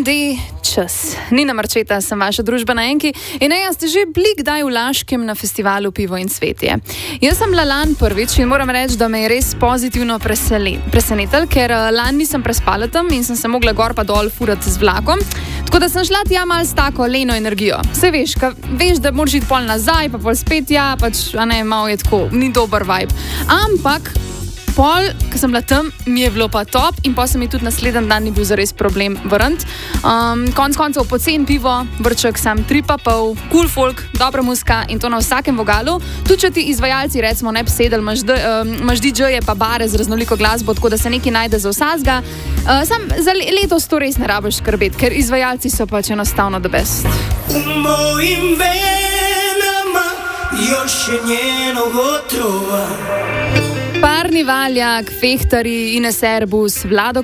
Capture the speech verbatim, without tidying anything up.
D, čas. Nina Marčeta, sem vaša družbena enki in ne, ste že bili kdaj v Laškem na festivalu Pivo in cvetje. Jaz sem bila lan prvič in moram reči, da me je res pozitivno presenetil, ker lan nisem prespala tam in sem se mogla gor pa dol furati z vlakom, tako da sem šla tja malo s tako leno energijo. Se veš, ka, veš, da moraš iti pol nazaj, pa pol spet ja, pač, a ne, malo je tako, ni dober vibe. Ampak pol, ko sem bila tam, mi je bilo pa top in pa se mi tudi naslednji dan ni bil zares problem vrniti. Um, konc koncev pocen pivo, vrček sam tri pa pol, cool folk, dobra muzika in to na vsakem vogalu. Tudi če ti izvajalci recimo ne bi sedeli, imaš, um, imaš D J-je pa bare z raznoliko glasbo, tako da se nekaj najde za vsazga. Uh, sam za letos to res ne rabiš skrbeti, ker izvajalci so pač enostavno the best. U mojim venama još je njenog otrova. Parni Valjak, Fehtari, Ines Erbus, Vlado